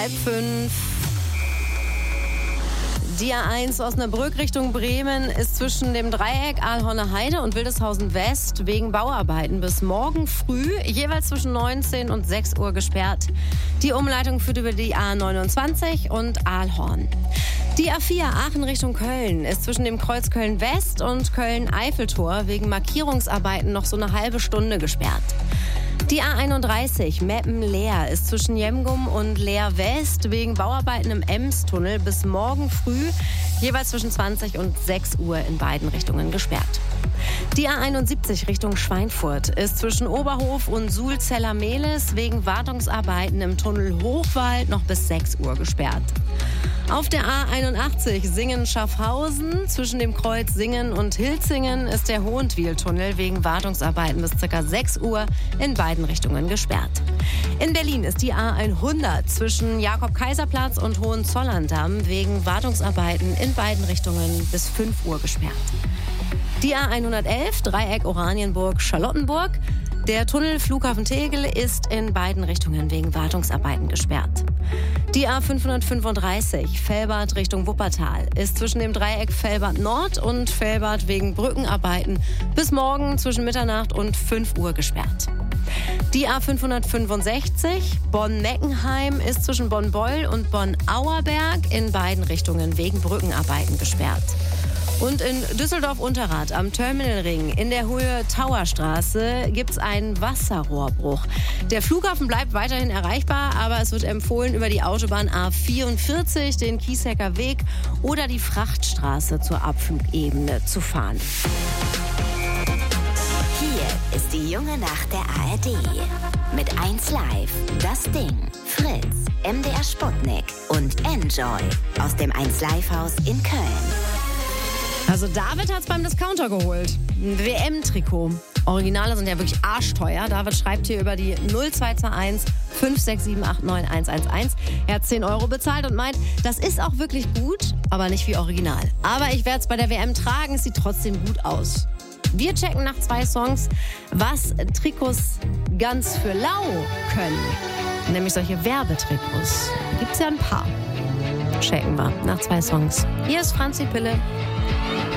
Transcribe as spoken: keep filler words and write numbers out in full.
halb fünf. Die A eins Osnabrück Richtung Bremen ist zwischen dem Dreieck Ahlhorner Heide und Wildeshausen West wegen Bauarbeiten bis morgen früh jeweils zwischen neunzehn und sechs Uhr gesperrt. Die Umleitung führt über die A neunundzwanzig und Ahlhorn. Die A vier Aachen Richtung Köln ist zwischen dem Kreuz Köln West und Köln-Eiffeltor wegen Markierungsarbeiten noch so eine halbe Stunde gesperrt. Die A einunddreißig Meppen-Leer ist zwischen Jemgum und Leer West wegen Bauarbeiten im Emstunnel bis morgen früh jeweils zwischen zwanzig und sechs Uhr in beiden Richtungen gesperrt. Die A einundsiebzig Richtung Schweinfurt ist zwischen Oberhof und Suhl-Zeller-Mehlis wegen Wartungsarbeiten im Tunnel Hochwald noch bis sechs Uhr gesperrt. Auf der A einundachtzig Singen-Schaffhausen zwischen dem Kreuz Singen und Hilzingen ist der Hohentwiel-Tunnel wegen Wartungsarbeiten bis ca. sechs Uhr in beiden Richtungen gesperrt. In Berlin ist die A hundert zwischen Jakob-Kaiser-Platz und Hohenzollern-Damm wegen Wartungsarbeiten in beiden Richtungen bis fünf Uhr gesperrt. Die A hundertelf Dreieck Oranienburg-Charlottenburg. Der Tunnel Flughafen Tegel ist in beiden Richtungen wegen Wartungsarbeiten gesperrt. Die A fünfhundertfünfunddreißig Velbert Richtung Wuppertal ist zwischen dem Dreieck Velbert Nord und Velbert wegen Brückenarbeiten bis morgen zwischen Mitternacht und fünf Uhr gesperrt. Die A fünfhundertfünfundsechzig Bonn-Meckenheim ist zwischen Bonn-Beul und Bonn-Auerberg in beiden Richtungen wegen Brückenarbeiten gesperrt. Und in Düsseldorf-Unterrath am Terminalring in der Höhe Tauerstraße gibt es einen Wasserrohrbruch. Der Flughafen bleibt weiterhin erreichbar, aber es wird empfohlen, über die Autobahn A vierundvierzig, den Kiesecker Weg oder die Frachtstraße zur Abflugebene zu fahren. Hier ist die junge Nacht der A R D. Mit eins Live, Das Ding, Fritz, M D R Sputnik und Enjoy aus dem eins Live Haus in Köln. Also David hat's beim Discounter geholt. Ein W M-Trikot. Originale sind ja wirklich arschteuer. David schreibt hier über die null zwei zwei eins fünf sechs sieben acht neun eins eins eins. Er hat zehn Euro bezahlt und meint, das ist auch wirklich gut, aber nicht wie original. Aber ich werde es bei der W M tragen, es sieht trotzdem gut aus. Wir checken nach zwei Songs, was Trikots ganz für lau können. Nämlich solche Werbetrikots. Da gibt's ja ein paar. Checken wir nach zwei Songs. Hier ist Franzi Pille.